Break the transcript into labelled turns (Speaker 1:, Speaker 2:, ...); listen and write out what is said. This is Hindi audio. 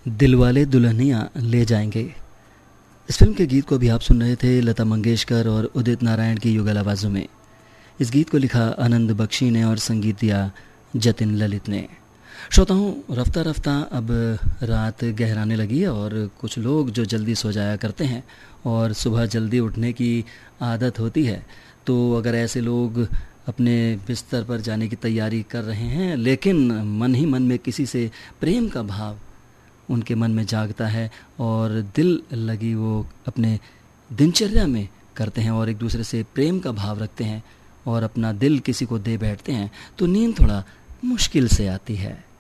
Speaker 1: दिलवाले दुल्हनिया ले जाएंगे। इस फिल्म के गीत को भी आप सुन रहे थे लता मंगेशकर और उदित नारायण की युगल आवाज़ों में। इस गीत को लिखा आनंद बख्शी ने और संगीत दिया जतिन ललित ने। श्रोताओं, रफ्ता रफ्ता अब रात गहराने लगी है और कुछ लोग जो जल्दी सो जाया करते हैं और सुबह जल्दी उठने की आदत होती है, तो अगर ऐसे लोग अपने बिस्तर पर जाने की तैयारी कर रहे हैं लेकिन मन ही मन में किसी से प्रेम का भाव उनके मन में जागता है और दिल लगी वो अपने दिनचर्या में करते हैं और एक दूसरे से प्रेम का भाव रखते हैं और अपना दिल किसी को दे बैठते हैं, तो नींद थोड़ा मुश्किल से आती है।